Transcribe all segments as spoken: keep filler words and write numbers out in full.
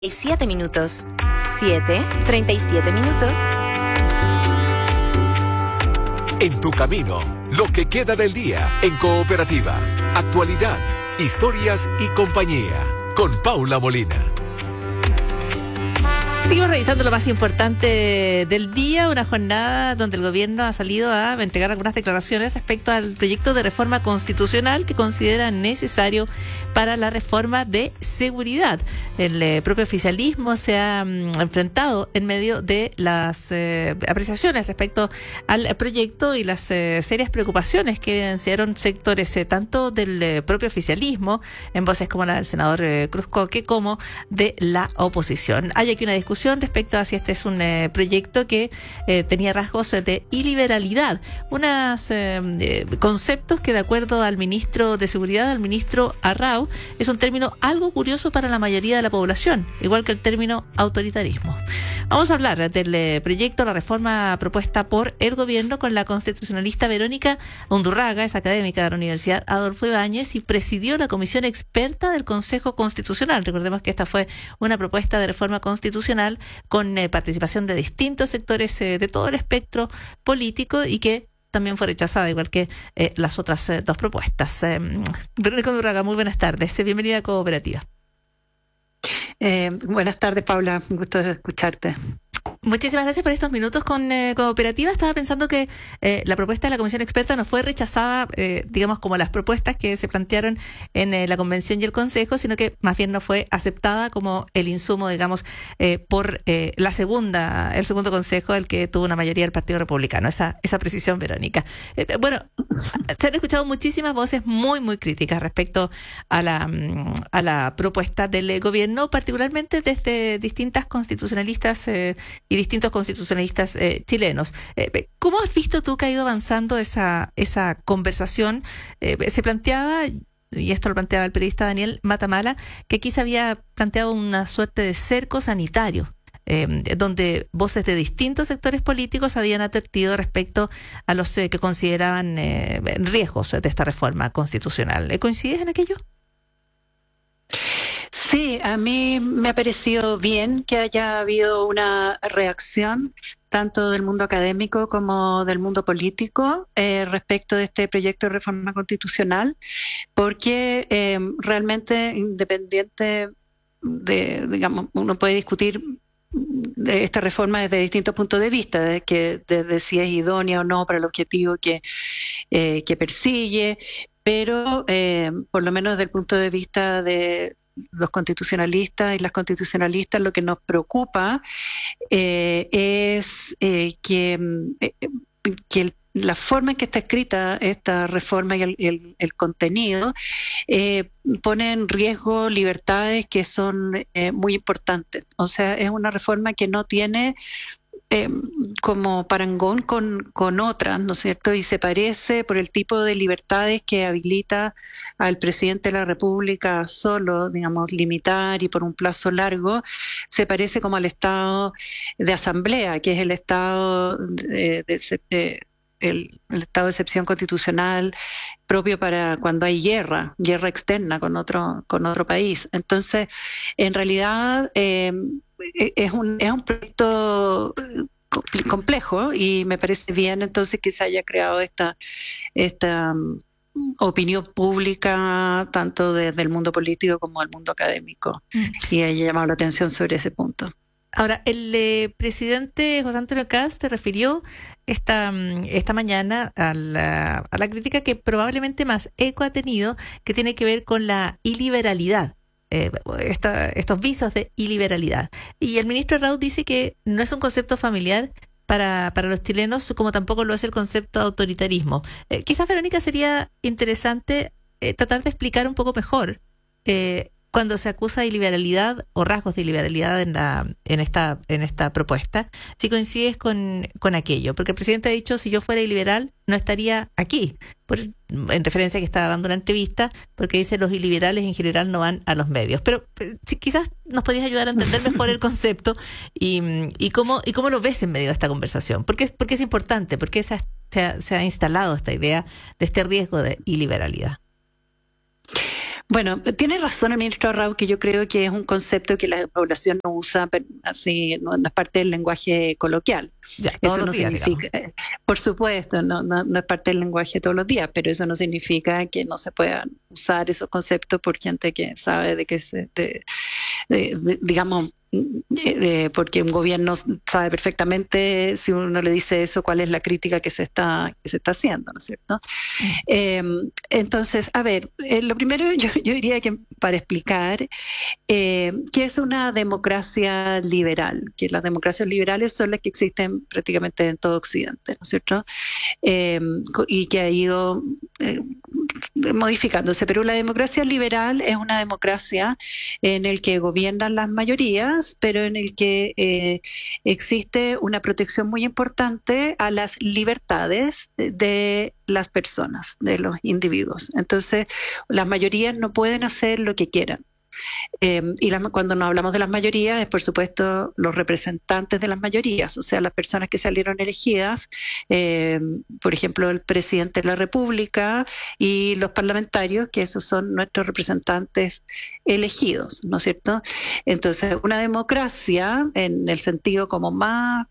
Siete minutos. Siete, treinta y siete minutos. En tu camino, lo que queda del día en Cooperativa. Actualidad, historias y compañía. Con Paula Molina. Seguimos revisando lo más importante del día, una jornada donde el gobierno ha salido a entregar algunas declaraciones respecto al proyecto de reforma constitucional que considera necesario para la reforma de seguridad. El eh, propio oficialismo se ha mm, enfrentado en medio de las eh, apreciaciones respecto al proyecto y las eh, serias preocupaciones que evidenciaron sectores eh, tanto del eh, propio oficialismo, en voces como la del senador eh, Cruzcoque, como de la oposición. Hay aquí una discusión respecto a si este es un eh, proyecto que eh, tenía rasgos de iliberalidad, unos eh, conceptos que, de acuerdo al ministro de Seguridad, al ministro Arrau, es un término algo curioso para la mayoría de la población, igual que el término autoritarismo. Vamos a hablar del eh, proyecto, la reforma propuesta por el gobierno, con la constitucionalista Verónica Undurraga, es académica de la Universidad Adolfo Ibáñez y presidió la comisión experta del Consejo Constitucional. Recordemos que esta fue una propuesta de reforma constitucional con eh, participación de distintos sectores eh, de todo el espectro político y que también fue rechazada, igual que eh, las otras eh, dos propuestas. Eh, Verónica Undurraga, muy buenas tardes. Bienvenida a Cooperativa. Eh, buenas tardes, Paula. Un gusto escucharte. Muchísimas gracias por estos minutos con eh, Cooperativa. Estaba pensando que eh, la propuesta de la Comisión Experta no fue rechazada, eh, digamos, como las propuestas que se plantearon en eh, la Convención y el Consejo, sino que más bien no fue aceptada como el insumo, digamos, eh, por eh, la segunda, el segundo Consejo, el que tuvo una mayoría del Partido Republicano. Esa, esa precisión, Verónica. Eh, bueno, se han escuchado muchísimas voces muy, muy críticas respecto a la, a la propuesta del gobierno, particularmente desde distintas constitucionalistas eh, y distintos constitucionalistas eh, chilenos. Eh, ¿Cómo has visto tú que ha ido avanzando esa, esa conversación? Eh, se planteaba, y esto lo planteaba el periodista Daniel Matamala, que aquí se había planteado una suerte de cerco sanitario, eh, donde voces de distintos sectores políticos habían advertido respecto a los eh, que consideraban eh, riesgos de esta reforma constitucional. ¿Coincides en aquello? Sí, a mí me ha parecido bien que haya habido una reacción tanto del mundo académico como del mundo político eh, respecto de este proyecto de reforma constitucional, porque eh, realmente independiente de, digamos, uno puede discutir de esta reforma desde distintos puntos de vista, desde, que, desde si es idónea o no para el objetivo que, eh, que persigue, pero eh, por lo menos desde el punto de vista de los constitucionalistas y las constitucionalistas, lo que nos preocupa eh, es eh, que, eh, que el, la forma en que está escrita esta reforma y el, el, el contenido eh, pone en riesgo libertades que son eh, muy importantes. O sea, es una reforma que no tiene Eh, como parangón con, con otras, ¿no es cierto? Y se parece por el tipo de libertades que habilita al presidente de la República solo, digamos, limitar y por un plazo largo, se parece como al estado de asamblea, que es el estado de, de, de el, el estado de excepción constitucional propio para cuando hay guerra, guerra externa con otro, con otro país. Entonces, en realidad, eh, es un, es un proyecto complejo y me parece bien entonces que se haya creado esta, esta um, opinión pública tanto desde el mundo político como del mundo académico mm. y haya llamado la atención sobre ese punto. Ahora, el eh, presidente José Antonio Kast te refirió esta, esta mañana a la, a la crítica que probablemente más eco ha tenido, que tiene que ver con la iliberalidad. Eh, esta, estos visos de iliberalidad. Y el ministro Arrau dice que no es un concepto familiar para, para los chilenos, como tampoco lo es el concepto de autoritarismo. Eh, quizás, Verónica, sería interesante eh, tratar de explicar un poco mejor eh, cuando se acusa de iliberalidad o rasgos de iliberalidad en la en esta en esta propuesta, si coincides con, con aquello. Porque el presidente ha dicho, si yo fuera iliberal, no estaría aquí, por, en referencia a que estaba dando una entrevista, porque dice los iliberales en general no van a los medios. Pero si, quizás nos podrías ayudar a entender mejor el concepto y, y cómo y cómo lo ves en medio de esta conversación. Porque es, porque es importante, porque se ha, se, ha, se ha instalado esta idea de este riesgo de iliberalidad. Bueno, tiene razón el ministro Arrau, que yo creo que es un concepto que la población no usa así, no, no es parte del lenguaje coloquial. Ya, todos eso los no días, significa, eh, por supuesto, no, no, no es parte del lenguaje todos los días, pero eso no significa que no se puedan usar esos conceptos por gente que sabe de qué se, de, de, de, digamos, Eh, porque un gobierno sabe perfectamente, si uno le dice eso, cuál es la crítica que se está que se está haciendo, ¿no es cierto? Mm. Eh, entonces, a ver, eh, lo primero yo, yo diría que para explicar eh, qué es una democracia liberal, que las democracias liberales son las que existen prácticamente en todo Occidente, ¿no es cierto? Eh, y que ha ido eh, modificándose, pero la democracia liberal es una democracia en el que gobiernan las mayorías, pero en el que eh, existe una protección muy importante a las libertades de las personas, de los individuos. Entonces, las mayorías no pueden hacer lo que quieran. Eh, y la, cuando nos hablamos de las mayorías es por supuesto los representantes de las mayorías, o sea, las personas que salieron elegidas, eh, por ejemplo el presidente de la República y los parlamentarios, que esos son nuestros representantes elegidos, ¿no es cierto? Entonces, una democracia en el sentido como más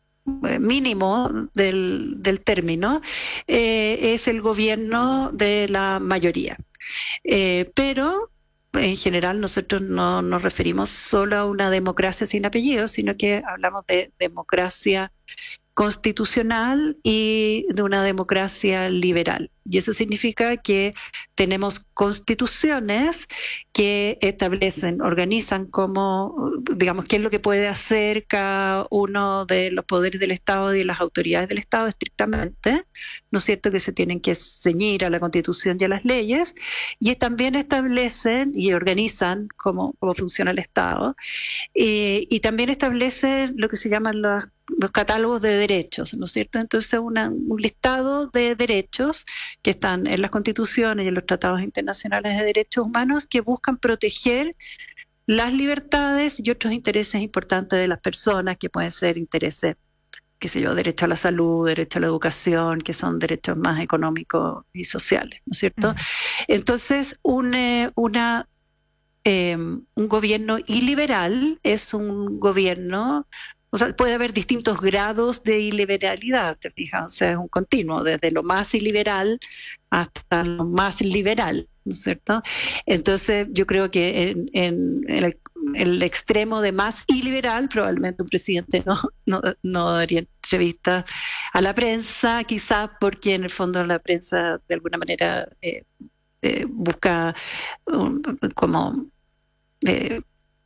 mínimo del, del término eh, es el gobierno de la mayoría, eh, pero en general nosotros no nos referimos solo a una democracia sin apellido, sino que hablamos de democracia constitucional y de una democracia liberal. Y eso significa que tenemos constituciones que establecen, organizan cómo, digamos, qué es lo que puede hacer cada uno de los poderes del Estado y de las autoridades del Estado estrictamente, ¿no es cierto?, que se tienen que ceñir a la Constitución y a las leyes, y también establecen y organizan cómo, cómo funciona el Estado, eh, y también establecen lo que se llaman los los catálogos de derechos, ¿no es cierto? Entonces, una, un listado de derechos que están en las constituciones y en los tratados internacionales de derechos humanos que buscan proteger las libertades y otros intereses importantes de las personas, que pueden ser intereses, qué sé yo, derecho a la salud, derecho a la educación, que son derechos más económicos y sociales, ¿no es cierto? Uh-huh. Entonces, un, eh, una, eh, un gobierno iliberal es un gobierno. O sea, puede haber distintos grados de iliberalidad, ¿te fijas? O sea, es un continuo, desde lo más iliberal hasta lo más liberal, ¿no es cierto? Entonces, yo creo que en, en, en el, el extremo de más iliberal, probablemente un presidente no, no, no daría entrevistas a la prensa, quizás porque en el fondo la prensa de alguna manera eh, eh, busca um, como... Eh,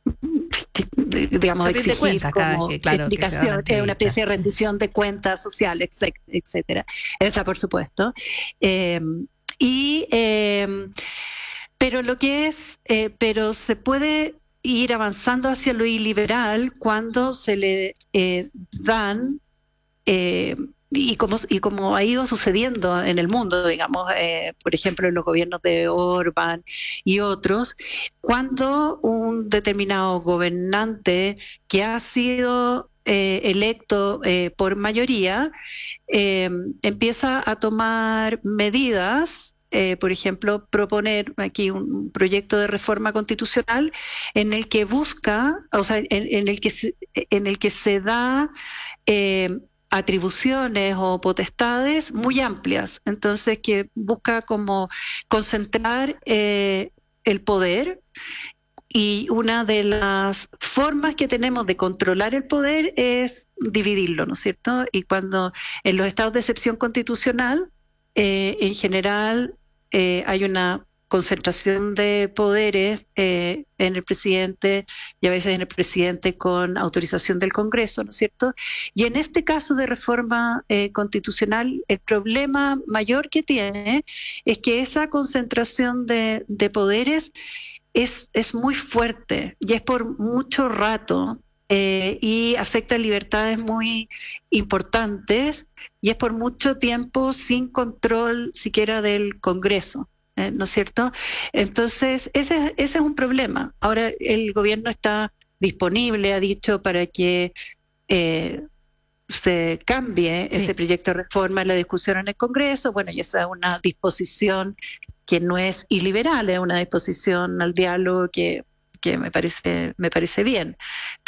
digamos, exigir cuenta, como que, claro, explicación, que una especie de rendición de cuentas sociales, etcétera. Esa, por supuesto. Eh, y eh, pero lo que es, eh, pero se puede ir avanzando hacia lo iliberal cuando se le eh, dan eh, y como, y como ha ido sucediendo en el mundo, digamos, eh, por ejemplo, en los gobiernos de Orbán y otros, cuando un determinado gobernante que ha sido eh, electo eh, por mayoría eh, empieza a tomar medidas, eh, por ejemplo, proponer aquí un proyecto de reforma constitucional en el que busca, o sea, en, en el que se, en el que se da eh, atribuciones o potestades muy amplias, entonces que busca como concentrar eh, el poder, y una de las formas que tenemos de controlar el poder es dividirlo, ¿no es cierto? Y cuando en los estados de excepción constitucional, eh, en general eh, hay una concentración de poderes eh, en el presidente y a veces en el presidente con autorización del Congreso, ¿no es cierto? Y en este caso de reforma eh, constitucional, el problema mayor que tiene es que esa concentración de, de poderes es, es muy fuerte y es por mucho rato. Eh, y afecta libertades muy importantes y es por mucho tiempo sin control siquiera del Congreso. ¿No es cierto? Entonces, ese, ese es un problema. Ahora el gobierno está disponible, ha dicho, para que eh, se cambie sí. ese proyecto de reforma en la discusión en el Congreso. Bueno, y esa es una disposición que no es iliberal, es una disposición al diálogo que, que me parece, me parece bien.